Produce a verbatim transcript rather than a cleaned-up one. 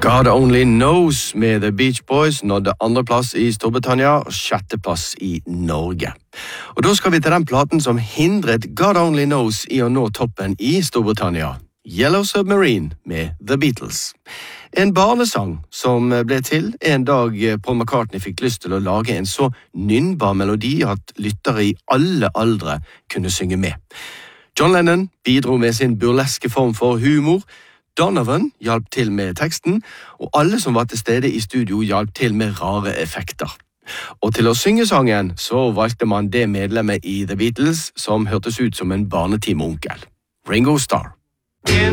God Only Knows med The Beach Boys nådde andreplass i Storbritannia og sjetteplass i Norge. Og da skal vi til den platen som hindret God Only Knows i å nå toppen i Storbritannia. Yellow Submarine med The Beatles. En barnesang som ble til en dag Paul McCartney fikk lyst til å lage en så nynnbar melodi at lyttere i alle aldre kunne synge med. John Lennon bidro med sin burleske form for humor, Donovan hjalp til med teksten, og alle som var til stede i studio hjalp til med rare effekter. Og til å synge sangen så valgte man det medlemmet i The Beatles som hørtes ut som en barnetimeonkel, Ringo Starr.